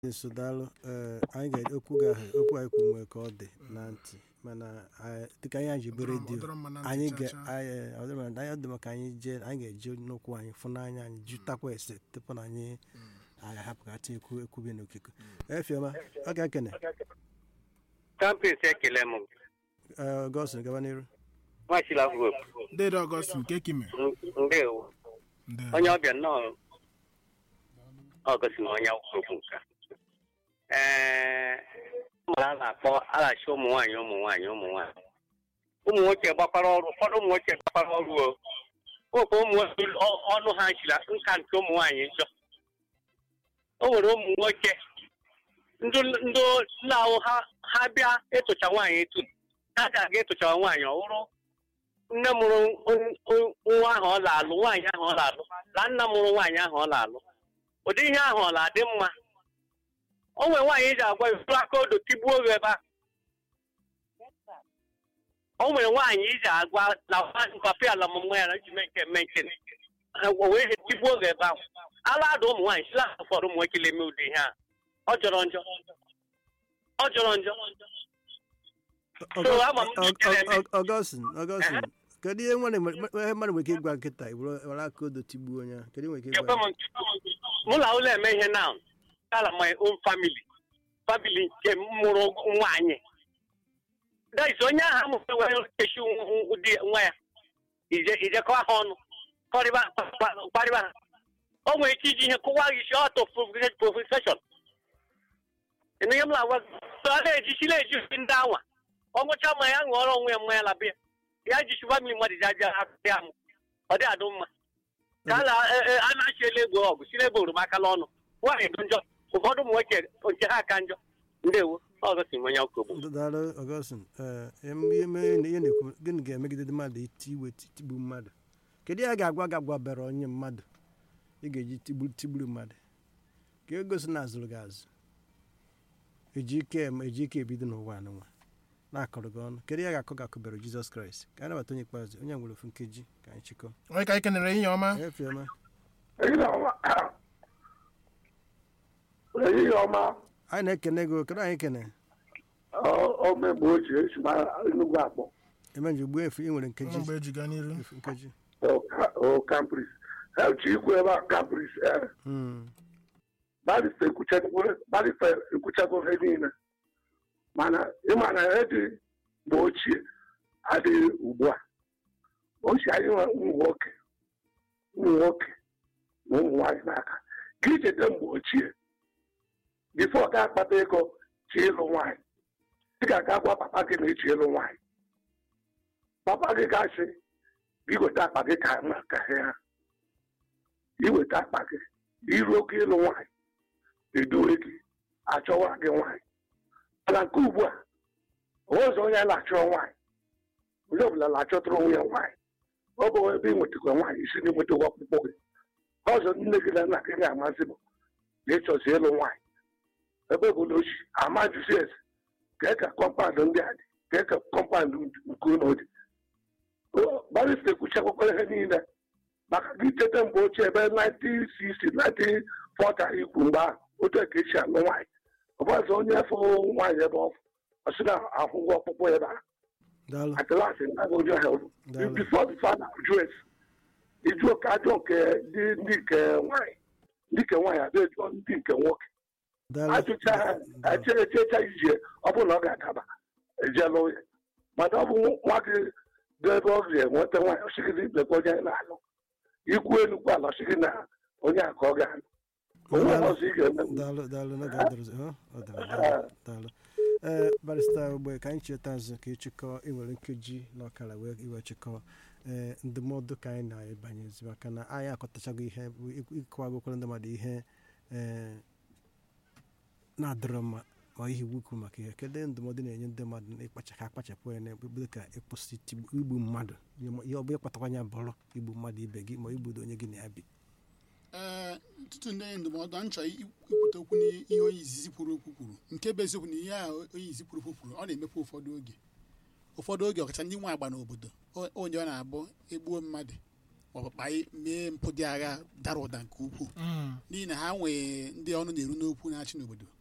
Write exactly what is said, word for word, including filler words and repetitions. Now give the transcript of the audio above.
nsodalụ ee anyị ga-ekwu ga okwu anyị kwu nwee ka ọ dị na ntị mana dịka anyị ji bụ redio anyị ga-anyị dị maka anyị jee anyị ga-eje n'ụkwụ anyị fụ n'anya anyị jụtakwa ese tupu na anyị ahapụ ka tinye ekwube n'okike efioma ọ ga-ekene Campus ekele m. Ọgọstụ gaba n'iru Nwachila group. Dede Ọgọstụ nke kime. Ndewo. Onye ọbịa nnọọ Ọgọstụ na onye akwụkwọ nka. Ee, mara na-akpọ alachi ụmụ nwaanyị ụmụ nwaanyị ụmụ nwaanyị. Ụmụ nwoke gbakwara ọrụ, ụfọdụ ụmụ nwoke gbakwara ọrụ o. Okwu ụmụ nwoke ọnụ ha chila nka nke ụmụ nwaanyị njọ. O nwere ụmụ nwoke ndị nna ahụ ha bịa ịtụcha nwaanyị etu ha ga-aga ịtụcha nwaanyị ọhụrụ nne mụrụ nwa ahụ ọ na-alụ nwaanyị ahụ ọ na-alụ na nna mụrụ nwaanyị ahụ ọ na-alụ ụdị ihe ahụ ọ na-adị mma o nwere nwaanyị ji agwa ifuru aka odo tigbuo oge ebe a o nwere nwaanyị iji agwa na papa ya lamụmụ ya na ji mee nke mee nke o wee tigbuo oge ebe ahụ ala ada ụmụ nwaanyị sila ụfọdụ ụmụ nwoke na-eme ụdị ihe a ọ jọrọ njọ ọ jọrọ njọ Ọgọstịn Ọgọstịn kedu ihe nwere mmadụ nwere ike ịgwa nkịta were aka odo tigbuo onye a kedu nwere ike ịgwa mụ na ụlọ eme ihe na ala my own family family nke mụrụ nwaanyị daiz onye ahụ amụrụ were kechi ụdị nwa ya ijekọ ha ọnụ kparịba ha o nwere ike iji ihe kụwa gị isi ọtọ profession ihe m na-agwa a na-ejichi na-eji ndị anwa ọ nwụcha ma ya ṅụọrọ onwe ya mmanya la bịa ya jichi famili mmadụ ji aja ya m ọ dị adụ mma ka a na-achịela egwu ọgụ si n'ebe oroma aka n'ọnụ nwaanyị dị njọ ụfọdụ ụmụ nwoke nke ha aka njọ ndewo Ọgọstịn onye okogbu Ọgọstịn na-ekwu gịnị ga-emegide mmadụ iti iwe tigbu mmadụ kedu ihe ga-agwa ga-agwabere onye mmadụ ị ga-eji tigburu mmadụ ka e gosi na azụrụ gị azụ eji ike ebido n'ụwa anụnwa na-akọrọ gị ọnụ kedu ihe ga-akọ ga-akụbere Jizọs Kraịst ka anyị nabata onye ikpeazụ onye nwere ofu nkeji ka anyị chịkọ onye ka anyị kenere ihe ọma efioma anyị na-ekene gị kedu anyị kene emenji ugbu efu ị nwere nkeji mgbe eji gaa n'iru nkeji Campus help ikwu ebe a Campus barista ekwuchago ihe niile mana ịma na ihe dị mgbe ochie adịghị ugbu a ochie anyị nwe ụmụ nwoke ụmụ nwoke na ụmụ nwaanyị n'aka ka icheta mgbe ochie bifo ga-akpata ego chi ịlụ nwaanyị ị ga-aga gwa papa gị na ịchọ ịlụ nwaanyị papa gị ga-asị iweta akpa gị ka maka ha iweta akpa gị iru oke ịlụ nwaanyị eduwe gị achọwa gị nwaanyị mana nke ugbu a ụzọ onye na-achọ nwaanyị onye ọbụla na-achọtara onwe ya nwaanyị ọ bụ ebe ị nwetakwa nwaanyị isi na-enwetakwa ọkpụkpọ gị ọzọ nne gị na nna gị ga-amasị bụ na ịchọzi ịlụ nwaanyị ebe obodo ochi ama jụzi eze kee ka kọmpandụ ndị a dị kee ka kọmpandụ nke ụlọ dị barista ekwuchakwakwa ihe niile maka gị cheta mgbe ochie ebe nineteen sixty nineteen forty ikwu mgbe ahụ otu ka esi alụ nwaanyị ọbọzọ onye afọ nwaanyị ebe ọfụ ọsị na ahụgwọ ọkpụkpọ ebe a atịlasị naghị onye ahụ bifo bifo na ajụ esi ịjụ ka ajọ nke ndị nke nwaanyị ndị nke nwaanyị abịa jụọ ndị nke nwoke ajụcha ha echerechecha ije ọ bụrụ na ọ ga-adaba ejelụ ya mana ọ bụ nwa gị dị ebe ọ ga-enweta nwaanyị ọchịgịrị lekwa onye na-alụ ikwu enugwu ala ọchịgị na onye a ka ọ ga-alụ ee barista ogbe ka anyị cheta azụ ka ịchịkọ ịnwere nkeji na ọkara wee iwe chịkọ ee ndụmọdụ ka anyị na-ebanyezi maka na anyị akọtachago ihe ịkọwagokwara ndị mmadụ ihe ee na-adịrọ mma ma ihe iwu kwuru maka ihe kedu ndụmọdụ na-enye ndị mmadụ ịkpacha ka akpachapụ ya na-ebido ka ịkwụsị igbu mmadụ ihe ọ bụ ịkpatakwanya bọrọ igbu mmadụ ibe gị ma igbudo onye gị na ya bi ee ntụtụ ndị ndụmọdụ a nchọ ikwute okwu n'ihe onye izizi kwuru okwu kwuru nke bụ eziokwu na ihe ahụ onye izizi kwuru okwu kwuru ọ na-emepe ụfọdụ oge ụfọdụ oge ọkacha ndị nwa agba n'obodo onye ọ na-abụ egbuo mmadụ maọbụ kpaa mee mpụ dị agha dara ụda nke ukwuu n'ihi na ha nwee ndị ọnụ na-eru n'okwu na-achị n'obodo